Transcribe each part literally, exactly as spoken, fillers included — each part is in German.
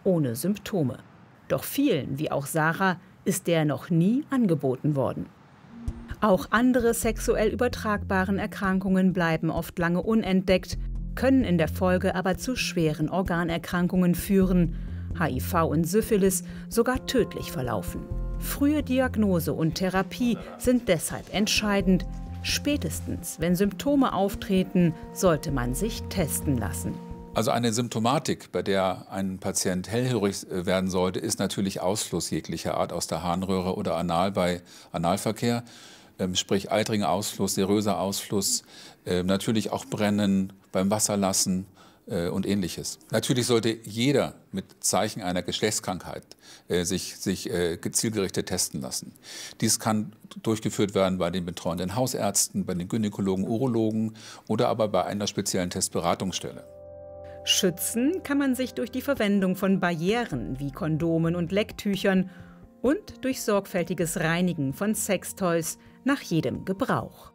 ohne Symptome. Doch vielen, wie auch Sarah, ist der noch nie angeboten worden. Auch andere sexuell übertragbaren Erkrankungen bleiben oft lange unentdeckt, können in der Folge aber zu schweren Organerkrankungen führen, H I V und Syphilis sogar tödlich verlaufen. Frühe Diagnose und Therapie sind deshalb entscheidend. Spätestens, wenn Symptome auftreten, sollte man sich testen lassen. Also eine Symptomatik, bei der ein Patient hellhörig werden sollte, ist natürlich Ausfluss jeglicher Art aus der Harnröhre oder anal bei Analverkehr. Ähm, sprich eitriger Ausfluss, seröser Ausfluss, äh, natürlich auch Brennen beim Wasserlassen äh, und Ähnliches. Natürlich sollte jeder mit Zeichen einer Geschlechtskrankheit äh, sich, sich äh, zielgerichtet testen lassen. Dies kann durchgeführt werden bei den betreuenden Hausärzten, bei den Gynäkologen, Urologen oder aber bei einer speziellen Testberatungsstelle. Schützen kann man sich durch die Verwendung von Barrieren wie Kondomen und Lecktüchern und durch sorgfältiges Reinigen von Sextoys nach jedem Gebrauch.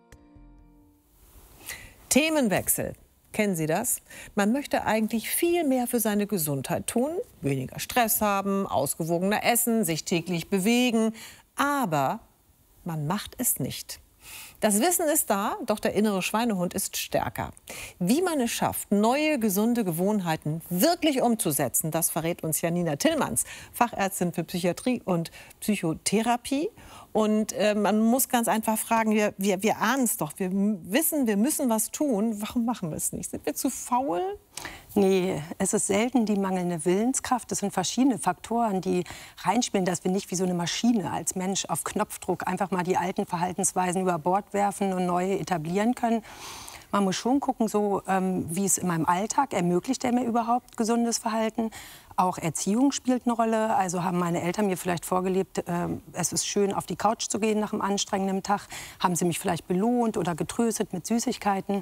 Themenwechsel. Kennen Sie das? Man möchte eigentlich viel mehr für seine Gesundheit tun, weniger Stress haben, ausgewogener essen, sich täglich bewegen, aber man macht es nicht. Das Wissen ist da, doch der innere Schweinehund ist stärker. Wie man es schafft, neue, gesunde Gewohnheiten wirklich umzusetzen, das verrät uns Janina Tillmanns, Fachärztin für Psychiatrie und Psychotherapie. Und äh, man muss ganz einfach fragen, wir, wir, wir ahnen es doch, wir wissen, wir müssen was tun. Warum machen wir es nicht? Sind wir zu faul? Nee, es ist selten die mangelnde Willenskraft. Es sind verschiedene Faktoren, die reinspielen, dass wir nicht wie so eine Maschine als Mensch auf Knopfdruck einfach mal die alten Verhaltensweisen über Bord werfen und neue etablieren können. Man muss schon gucken, so, ähm, wie es in meinem Alltag ermöglicht er mir überhaupt gesundes Verhalten. Auch Erziehung spielt eine Rolle. Also haben meine Eltern mir vielleicht vorgelebt, äh, es ist schön, auf die Couch zu gehen nach einem anstrengenden Tag. Haben sie mich vielleicht belohnt oder getröstet mit Süßigkeiten.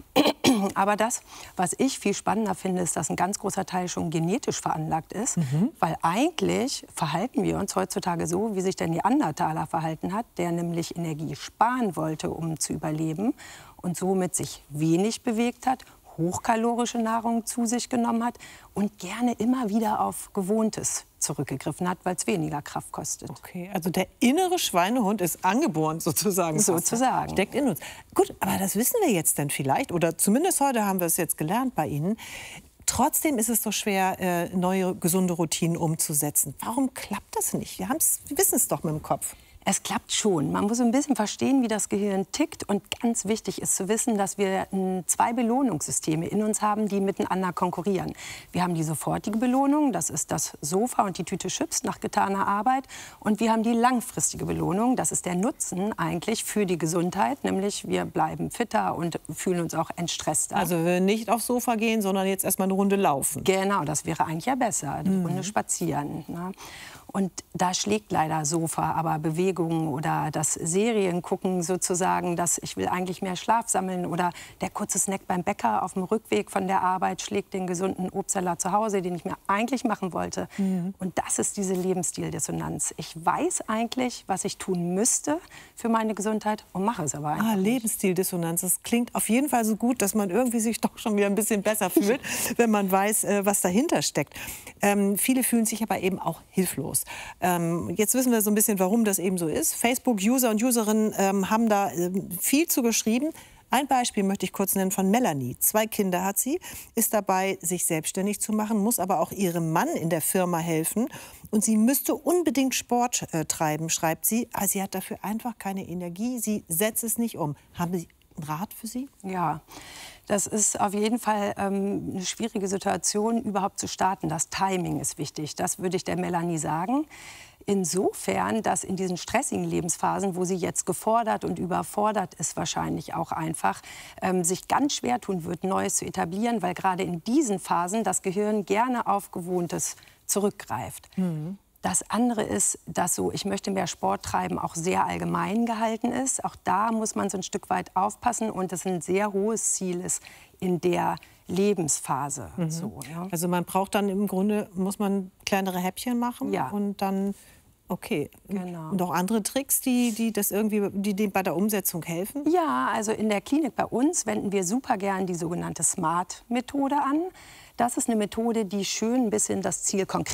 Aber das, was ich viel spannender finde, ist, dass ein ganz großer Teil schon genetisch veranlagt ist. Mhm. Weil eigentlich verhalten wir uns heutzutage so, wie sich der Neandertaler verhalten hat, der nämlich Energie sparen wollte, um zu überleben und somit sich wenig bewegt hat, hochkalorische Nahrung zu sich genommen hat und gerne immer wieder auf Gewohntes zurückgegriffen hat, weil es weniger Kraft kostet. Okay, also der innere Schweinehund ist angeboren sozusagen. Sozusagen. Steckt in uns. Gut, aber das wissen wir jetzt dann vielleicht, oder zumindest heute haben wir es jetzt gelernt bei Ihnen. Trotzdem ist es so schwer, äh, neue gesunde Routinen umzusetzen. Warum klappt das nicht? Wir, wir wissen es doch mit dem Kopf. Es klappt schon. Man muss ein bisschen verstehen, wie das Gehirn tickt. Und ganz wichtig ist zu wissen, dass wir zwei Belohnungssysteme in uns haben, die miteinander konkurrieren. Wir haben die sofortige Belohnung, das ist das Sofa und die Tüte Chips nach getaner Arbeit. Und wir haben die langfristige Belohnung, das ist der Nutzen eigentlich für die Gesundheit. Nämlich wir bleiben fitter und fühlen uns auch entstresster. Also nicht aufs Sofa gehen, sondern jetzt erstmal eine Runde laufen. Genau, das wäre eigentlich ja besser, eine mhm. Runde spazieren. Ne? Und da schlägt leider Sofa, aber Bewegung oder das Seriengucken sozusagen, dass ich will eigentlich mehr Schlaf sammeln oder der kurze Snack beim Bäcker auf dem Rückweg von der Arbeit schlägt den gesunden Obstsalat zu Hause, den ich mir eigentlich machen wollte. Mhm. Und das ist diese Lebensstil-Dissonanz. Ich weiß eigentlich, was ich tun müsste für meine Gesundheit und mache es aber einfach ah, Lebensstil-Dissonanz, das klingt auf jeden Fall so gut, dass man irgendwie sich doch schon wieder ein bisschen besser fühlt, wenn man weiß, was dahinter steckt. Ähm, viele fühlen sich aber eben auch hilflos. Ähm, jetzt wissen wir so ein bisschen, warum das eben so ist. Facebook-User und Userinnen ähm, haben da ähm, viel zu geschrieben. Ein Beispiel möchte ich kurz nennen von Melanie. Zwei Kinder hat sie, ist dabei, sich selbstständig zu machen, muss aber auch ihrem Mann in der Firma helfen. Und sie müsste unbedingt Sport äh, treiben, schreibt sie. Aber sie hat dafür einfach keine Energie. Sie setzt es nicht um. Haben Sie einen Rat für sie? Ja. Das ist auf jeden Fall ähm, eine schwierige Situation, überhaupt zu starten. Das Timing ist wichtig, das würde ich der Melanie sagen. Insofern, dass in diesen stressigen Lebensphasen, wo sie jetzt gefordert und überfordert ist, wahrscheinlich auch einfach, ähm, sich ganz schwer tun wird, Neues zu etablieren, weil gerade in diesen Phasen das Gehirn gerne auf Gewohntes zurückgreift. Mhm. Das andere ist, dass so, ich möchte mehr Sport treiben, auch sehr allgemein gehalten ist. Auch da muss man so ein Stück weit aufpassen und das ein sehr hohes Ziel ist in der Lebensphase. Mhm. So, ja. Also man braucht dann im Grunde, muss man kleinere Häppchen machen ja. und dann, okay. Genau. Und auch andere Tricks, die, die das irgendwie, die, die bei der Umsetzung helfen? Ja, also in der Klinik bei uns wenden wir super gern die sogenannte SMART-Methode an. Das ist eine Methode, die schön ein bisschen das Ziel konkret